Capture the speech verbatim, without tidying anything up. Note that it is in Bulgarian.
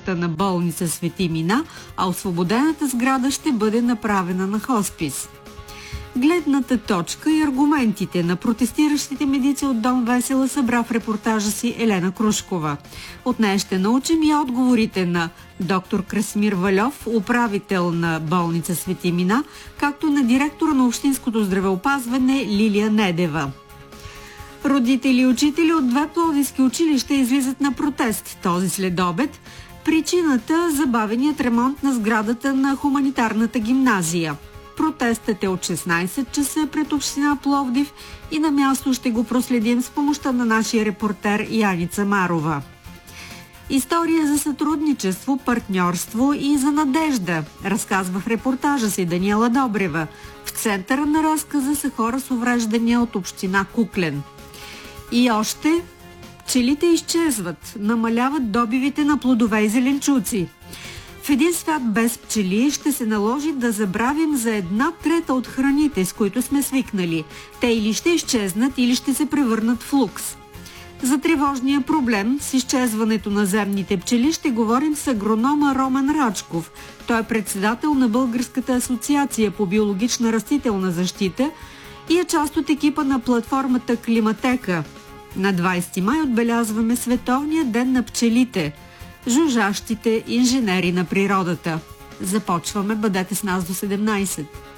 сградата на болница Свети Мина, а освободената сграда ще бъде направена на хоспис. Гледната точка и аргументите на протестиращите медици от Дом Весела събра в репортажа си Елена Крушкова. От нея ще научим и отговорите на доктор Красимир Вальов, управител на болница Свети Мина, както на директора на общинското здравеопазване Лилия Недева. Родители и учители от две пловдивски училища излизат на протест този следобед. Причината – забавеният ремонт на сградата на хуманитарната гимназия. Протестът е от шестнайсет часа пред община Пловдив и на място ще го проследим с помощта на нашия репортер Яница Марова. История за сътрудничество, партньорство и за надежда, разказва в репортажа си Даниела Добрева. В центъра на разказа са хора с увреждания от община Куклен. И още пчелите изчезват, намаляват добивите на плодове и зеленчуци. В един свят без пчели ще се наложи да забравим за една трета от храните, с които сме свикнали. Те или ще изчезнат, или ще се превърнат в лукс. За тревожния проблем с изчезването на земните пчели ще говорим с агронома Ромен Рачков. Той е председател на Българската асоциация по биологична растителна защита и е част от екипа на платформата Климатека. На двайсети май отбелязваме Световния ден на пчелите, жужжащите инженери на природата. Започваме, бъдете с нас до седемнайсет.